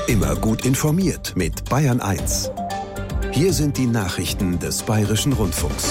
Immer gut informiert mit Bayern 1. Hier sind die Nachrichten des Bayerischen Rundfunks.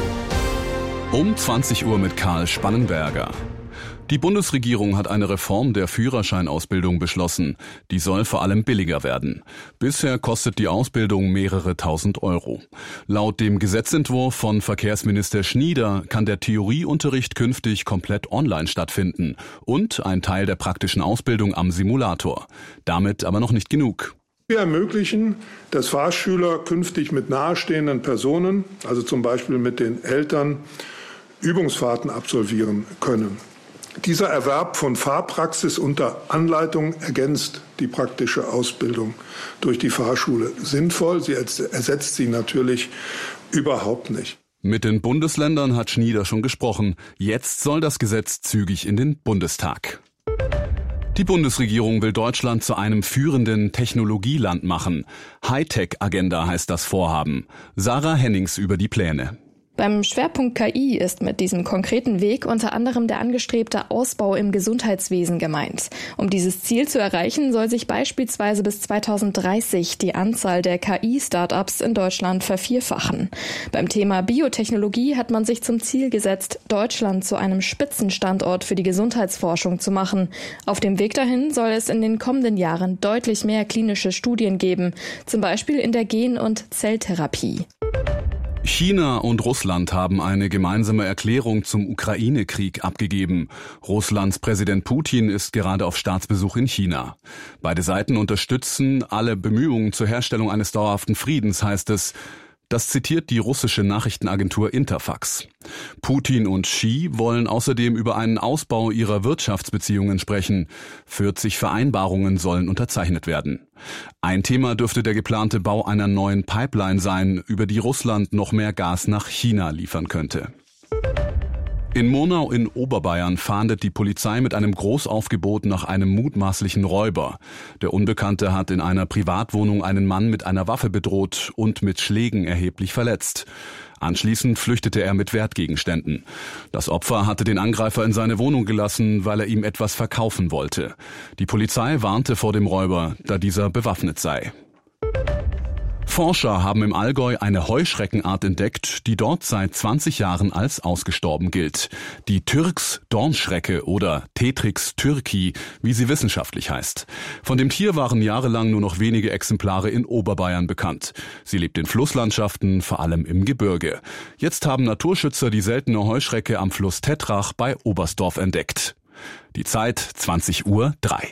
Um 20 Uhr mit Karl Spannenberger. Die Bundesregierung hat eine Reform der Führerscheinausbildung beschlossen. Die soll vor allem billiger werden. Bisher kostet die Ausbildung mehrere tausend Euro. Laut dem Gesetzentwurf von Verkehrsminister Schnieder kann der Theorieunterricht künftig komplett online stattfinden und ein Teil der praktischen Ausbildung am Simulator. Damit aber noch nicht genug. Wir ermöglichen, dass Fahrschüler künftig mit nahestehenden Personen, also zum Beispiel mit den Eltern, Übungsfahrten absolvieren können. Dieser Erwerb von Fahrpraxis unter Anleitung ergänzt die praktische Ausbildung durch die Fahrschule sinnvoll. Sie ersetzt sie natürlich überhaupt nicht. Mit den Bundesländern hat Schnieder schon gesprochen. Jetzt soll das Gesetz zügig in den Bundestag. Die Bundesregierung will Deutschland zu einem führenden Technologieland machen. Hightech-Agenda heißt das Vorhaben. Sarah Hennings über die Pläne. Beim Schwerpunkt KI ist mit diesem konkreten Weg unter anderem der angestrebte Ausbau im Gesundheitswesen gemeint. Um dieses Ziel zu erreichen, soll sich beispielsweise bis 2030 die Anzahl der KI-Startups in Deutschland vervierfachen. Beim Thema Biotechnologie hat man sich zum Ziel gesetzt, Deutschland zu einem Spitzenstandort für die Gesundheitsforschung zu machen. Auf dem Weg dahin soll es in den kommenden Jahren deutlich mehr klinische Studien geben, zum Beispiel in der Gen- und Zelltherapie. China und Russland haben eine gemeinsame Erklärung zum Ukraine-Krieg abgegeben. Russlands Präsident Putin ist gerade auf Staatsbesuch in China. Beide Seiten unterstützen alle Bemühungen zur Herstellung eines dauerhaften Friedens, heißt es. Das zitiert die russische Nachrichtenagentur Interfax. Putin und Xi wollen außerdem über einen Ausbau ihrer Wirtschaftsbeziehungen sprechen. 40 Vereinbarungen sollen unterzeichnet werden. Ein Thema dürfte der geplante Bau einer neuen Pipeline sein, über die Russland noch mehr Gas nach China liefern könnte. In Murnau in Oberbayern fahndet die Polizei mit einem Großaufgebot nach einem mutmaßlichen Räuber. Der Unbekannte hat in einer Privatwohnung einen Mann mit einer Waffe bedroht und mit Schlägen erheblich verletzt. Anschließend flüchtete er mit Wertgegenständen. Das Opfer hatte den Angreifer in seine Wohnung gelassen, weil er ihm etwas verkaufen wollte. Die Polizei warnte vor dem Räuber, da dieser bewaffnet sei. Forscher haben im Allgäu eine Heuschreckenart entdeckt, die dort seit 20 Jahren als ausgestorben gilt. Die Türks-Dornschrecke oder Tetrix turki, wie sie wissenschaftlich heißt. Von dem Tier waren jahrelang nur noch wenige Exemplare in Oberbayern bekannt. Sie lebt in Flusslandschaften, vor allem im Gebirge. Jetzt haben Naturschützer die seltene Heuschrecke am Fluss Tetrach bei Oberstdorf entdeckt. Die Zeit 20:03 Uhr.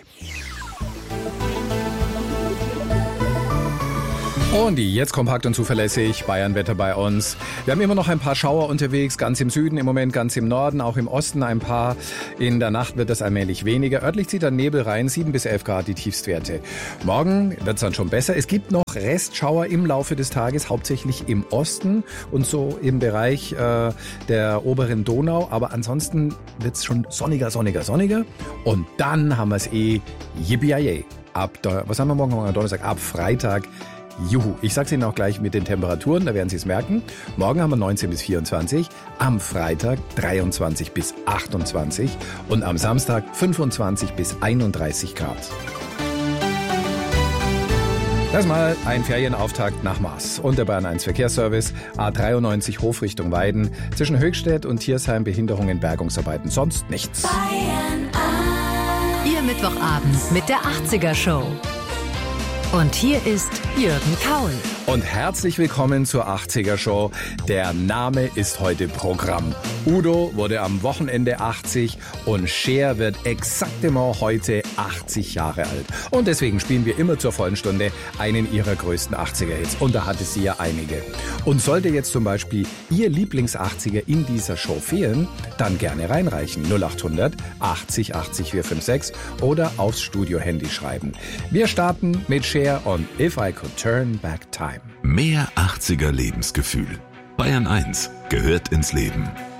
Und jetzt kompakt und zuverlässig, Bayernwetter bei uns. Wir haben immer noch ein paar Schauer unterwegs, ganz im Süden, im Moment ganz im Norden, auch im Osten ein paar. In der Nacht wird das allmählich weniger. Örtlich zieht dann Nebel rein, 7 bis 11 Grad die Tiefstwerte. Morgen wird es dann schon besser. Es gibt noch Restschauer im Laufe des Tages, hauptsächlich im Osten und so im Bereich der oberen Donau. Aber ansonsten wird es schon sonniger. Und dann haben wir es yippie-yay. Was haben wir morgen? Donnerstag, ab Freitag. Juhu, ich sag's Ihnen auch gleich mit den Temperaturen, da werden Sie es merken. Morgen haben wir 19 bis 24, am Freitag 23 bis 28 und am Samstag 25 bis 31 Grad. Das mal ein Ferienauftakt nach Maß. Und der Bayern 1 Verkehrsservice, A93 Hof Richtung Weiden, zwischen Höchstädt und Thiersheim Behinderungen, Bergungsarbeiten, sonst nichts. Bayern 1. Ihr Mittwochabend mit der 80er Show. Und hier ist Jürgen Kaul. Und herzlich willkommen zur 80er Show. Der Name ist heute Programm. Udo wurde am Wochenende 80 und Cher wird exaktement heute 80 Jahre alt. Und deswegen spielen wir immer zur vollen Stunde einen ihrer größten 80er-Hits. Und da hatte sie ja einige. Und sollte jetzt zum Beispiel Ihr Lieblings-80er in dieser Show fehlen, dann gerne reinreichen. 0800 80 80 456 oder aufs Studio-Handy schreiben. Wir starten mit Cher und If I Could Turn Back Time. Mehr 80er Lebensgefühl. Bayern 1 gehört ins Leben.